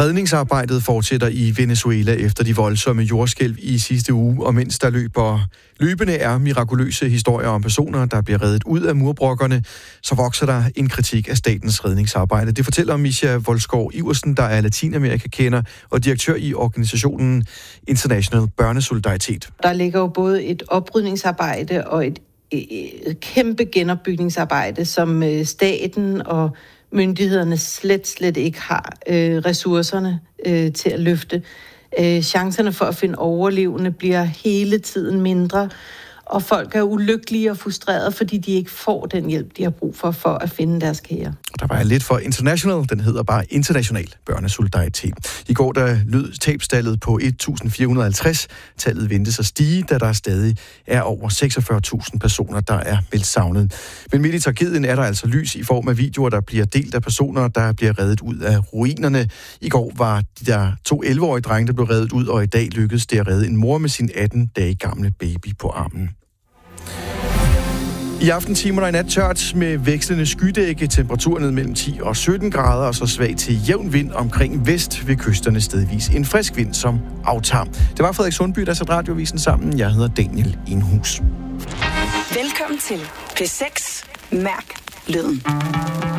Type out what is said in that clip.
Redningsarbejdet fortsætter i Venezuela efter de voldsomme jordskælv i sidste uge, og mens der løbende er mirakuløse historier om personer, der bliver reddet ud af murbrokkerne, så vokser der en kritik af statens redningsarbejde. Det fortæller Misha Volskov Iversen, der er Latinamerika-kender og direktør i organisationen International Børnesolidaritet. Der ligger jo både et oprydningsarbejde og et kæmpe genopbygningsarbejde, som staten og myndighederne slet ikke har ressourcerne til at løfte. Chancerne for at finde overlevende bliver hele tiden mindre, og folk er ulykkelige og frustrerede, fordi de ikke får den hjælp, de har brug for at finde deres kære. Der var lidt for international, den hedder bare International Børnesolidaritet. I går der lød tabstallet på 1.450. Tallet ventes at stige, da der stadig er over 46.000 personer, der er meldt savnet. Men midt i tragedien er der altså lys i form af videoer, der bliver delt af personer, der bliver reddet ud af ruinerne. I går var der 2 11-årige drenge, der blev reddet ud, og i dag lykkedes det at redde en mor med sin 18 dage gamle baby på armen. I aftentimer i nat tørt med vekslende skydække, temperaturen ned mellem 10 og 17 grader, og så svag til jævn vind omkring vest ved kysterne stedvis. En frisk vind, som aftager. Det var Frederik Sundby, der satte Radiovisen sammen. Jeg hedder Daniel Enhus. Velkommen til P6 Mærk Lyden.